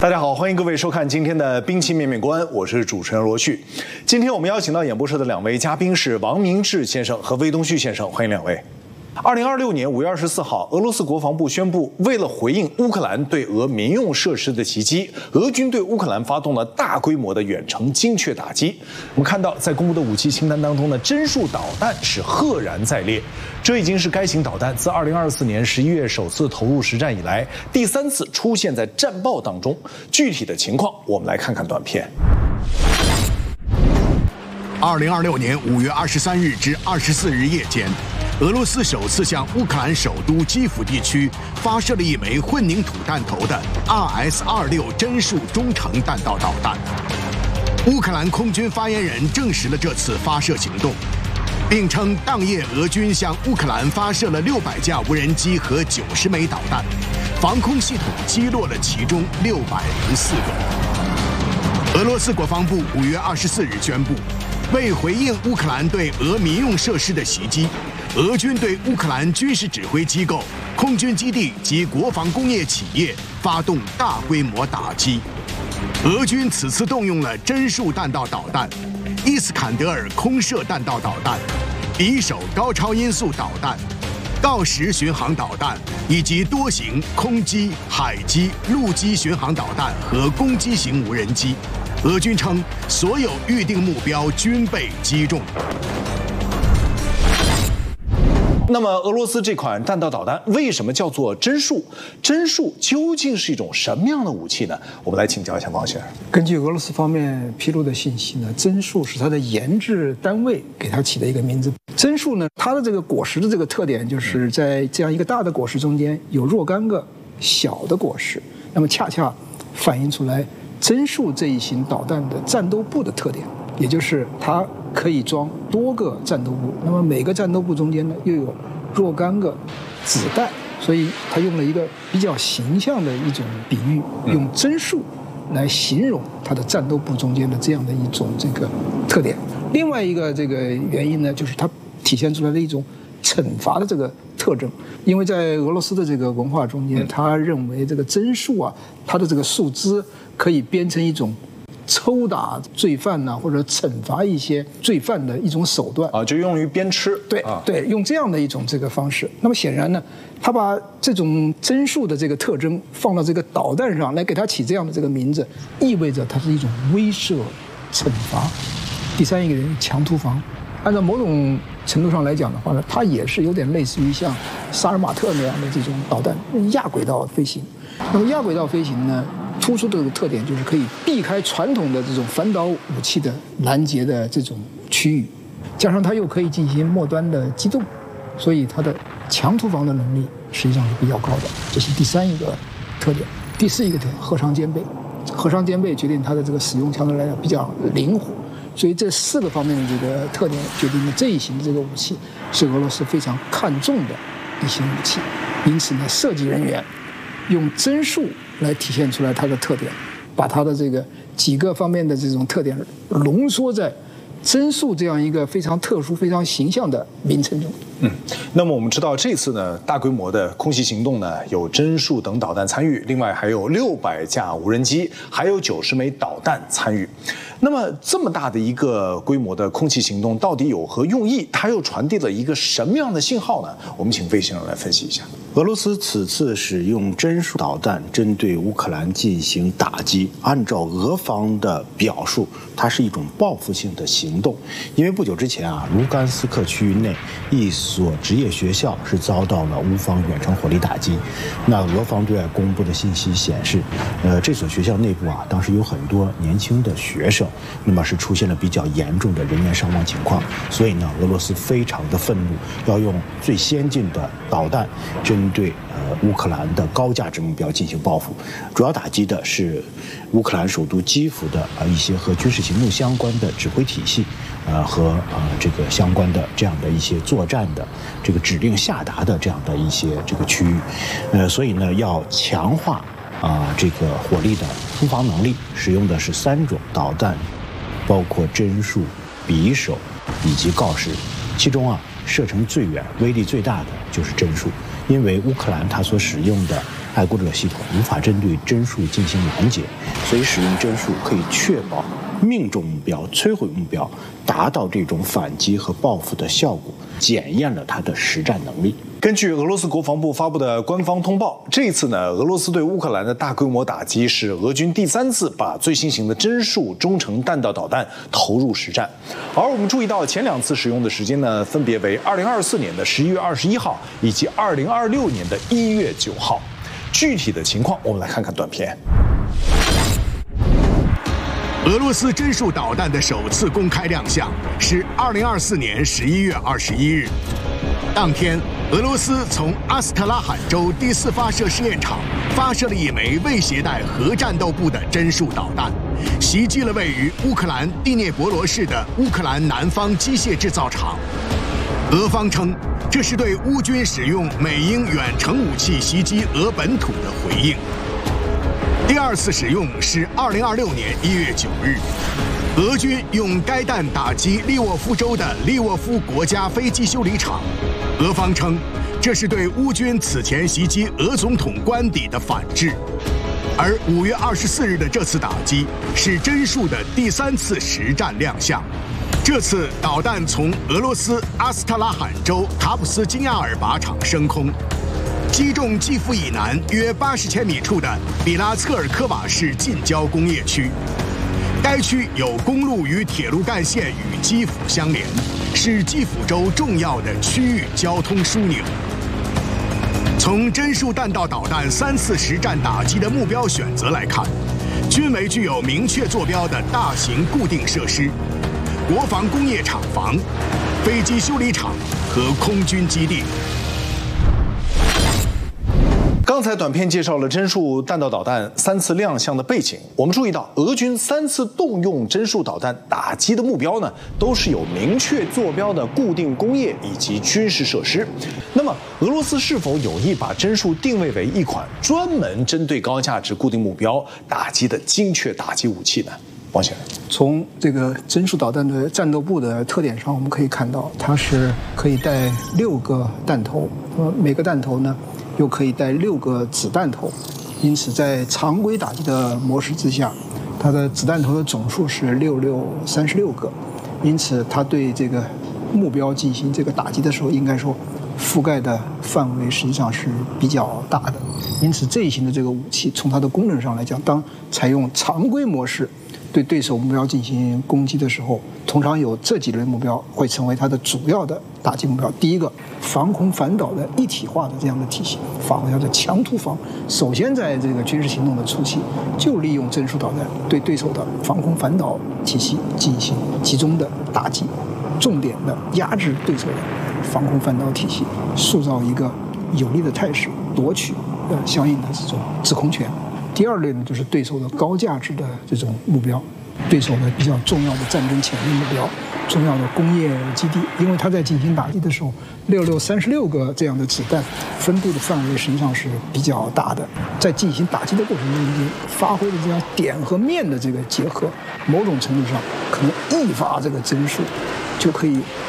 大家好，欢迎各位收看今天的兵器面面观，我是主持人罗旭。今天我们邀请到演播室的两位嘉宾是王明志先生和魏东旭先生，欢迎两位。2026年5月24号，俄罗斯国防部宣布，为了回应乌克兰对俄民用设施的袭击，俄军对乌克兰发动了大规模的远程精确打击。我们看到，在公布的武器清单当中呢，针数导弹是赫然在列。这已经是该型导弹自2024年11月首次投入实战以来，第3次出现在战报当中。具体的情况，我们来看看短片。 2026年5月23日至24日夜间，俄罗斯首次向乌克兰首都基辅地区发射了一枚混凝土弹头的 RS-26针数中程弹道导弹。乌克兰空军发言人证实了这次发射行动，并称当夜俄军向乌克兰发射了600架无人机和90枚导弹，防空系统击落了其中604个。俄罗斯国防部5月24日宣布，为回应乌克兰对俄民用设施的袭击，俄军对乌克兰军事指挥机构、空军基地及国防工业企业发动大规模打击。俄军此次动用了针数弹道导弹、伊斯坎德尔空射弹道导弹、匕首高超音速导弹、锆石巡航导弹以及多型空机、海基、陆基巡航导弹和攻击型无人机。俄军称，所有预定目标均被击中。 那么，俄罗斯这款弹道导弹为什么叫做针数？针数究竟是一种什么样的武器呢？我们来请教一下王先生。 根据俄罗斯方面披露的信息呢，针数是它的研制单位给它起的一个名字。针数呢，它的这个果实的这个特点就是在这样一个大的果实中间有若干个小的果实，那么恰恰反映出来针数这一型导弹的战斗部的特点，也就是它可以装多个战斗部，那么每个战斗部中间呢又有若干个子弹，所以它用了一个比较形象的一种比喻，用针数来形容它的战斗部中间的这样的一种这个特点。另外一个这个原因呢，就是它体现出来的一种惩罚的这个特征，因为在俄罗斯的这个文化中间，他认为这个针数啊，它的这个树枝可以编成一种抽打罪犯呐，或者惩罚一些罪犯的一种手段啊，就用于鞭笞。 对，用这样的一种这个方式。那么显然呢，他把这种针数的这个特征放到这个导弹上来，给它起这样的这个名字，意味着它是一种威慑、惩罚。第三一个人强突防，按照某种程度上来讲的话呢，它也是有点类似于像萨尔马特那样的这种导弹亚轨道飞行。那么亚轨道飞行呢，突出的这个特点就是可以避开传统的这种反导武器的拦截的这种区域，加上它又可以进行末端的机动，所以它的强突防的能力实际上是比较高的。这是第三一个特点。第四一个特点，荷伤兼备。荷伤兼备决定它的这个使用相对来讲比较灵活。所以这4个方面的这个特点决定了这一型的这个武器是俄罗斯非常看重的一型武器，因此呢，设计人员用针数来体现出来它的特点，把它的这个几个方面的这种特点浓缩在针数这样一个非常特殊、非常形象的名称中。 那么我们知道这次呢，大规模的空袭行动呢，有针数等导弹参与，另外还有600架无人机，还有90枚导弹参与。那么这么大的一个规模的空袭行动，到底有何用意？它又传递了一个什么样的信号呢？我们请魏先生来分析一下。 俄罗斯此次使用针数导弹针对乌克兰进行打击，按照俄方的表述，它是一种报复性的行动。因为不久之前啊，卢甘斯克区域内一所职业学校是遭到了乌方远程火力打击。那俄方对外公布的信息显示，这所学校内部啊，当时有很多年轻的学生，那么是出现了比较严重的人员伤亡情况。所以呢，俄罗斯非常的愤怒，要用最先进的导弹针对乌克兰的高价值目标进行报复，主要打击的是乌克兰首都基辅的一些和军事行动相关的指挥体系，和这个相关的这样的一些作战的这个指令下达的这样的一些这个区域，所以呢要强化这个火力的突防能力，使用的是3种导弹，包括针数、匕首以及锆石，其中射程最远、威力最大的就是针数。因为乌克兰它所使用的爱国者系统无法针对帧数进行拦截，所以使用帧数可以确保命中目标、摧毁目标，达到这种反击和报复的效果，检验了它的实战能力。 根据俄罗斯国防部发布的官方通报，这一次呢，俄罗斯对乌克兰的大规模打击是俄军第3次把最新型的帧数中程弹道导弹投入实战。而我们注意到前2次使用的时间呢，分别为2024年的11月21号以及2026年的1月9号。具体的情况，我们来看看短片。 俄罗斯帧数导弹的首次公开亮相是2024年11月21日。当天，俄罗斯从阿斯特拉罕州第4发射试验场发射了一枚未携带核战斗部的帧数导弹，袭击了位于乌克兰第聂伯罗市的乌克兰南方机械制造厂。俄方称，这是对乌军使用美英远程武器袭击俄本土的回应。第2次使用是2026年1月9日，俄军用该弹打击利沃夫州的利沃夫国家飞机修理厂。俄方称，这是对乌军此前袭击俄总统官邸的反制。而5月24日的这次打击是帧数的第3次实战亮相。这次导弹从俄罗斯阿斯特拉罕州卡普斯金亚尔靶场升空，击中基辅以南约80千米处的比拉策尔科瓦市近郊工业区。该区有公路与铁路干线与基辅相连，是基辅州重要的区域交通枢纽。从帧数弹道导弹3次实战打击的目标选择来看，均为具有明确坐标的大型固定设施、国防工业厂房、飞机修理厂和空军基地。 刚才短片介绍了帧数弹道导弹3次亮相的背景，我们注意到俄军3次动用帧数导弹打击的目标呢，都是有明确坐标的固定工业以及军事设施。那么，俄罗斯是否有意把帧数定位为一款专门针对高价值固定目标打击的精确打击武器呢？王先生， 从这个帧数导弹的战斗部的特点上，我们可以看到，它是可以带6个弹头，每个弹头呢又可以带6个子弹头，因此在常规打击的模式之下，它的子弹头的总数是36个，因此它对这个目标进行这个打击的时候，应该说覆盖的范围实际上是比较大的。因此这一型的这个武器，从它的功能上来讲，当采用常规模式对对手目标进行攻击的时候，通常有这几类目标会成为它的主要的打击目标。第一个，防空反导的一体化的这样的体系，防叫做强突防。首先在这个军事行动的初期，就利用帧数导弹对对手的防空反导体系进行集中的打击，重点的压制对手的防空反导体系，塑造一个有利的态势，夺取相应的这种制空权。第二类呢，就是对手的高价值的这种目标，对手的比较重要的战争潜力目标，重要的工业基地，因为它在进行打击的时候，36个这样的子弹分布的范围实际上是比较大的，在进行打击的过程中间，发挥的这样点和面的这个结合，某种程度上可能一发这个帧数就可以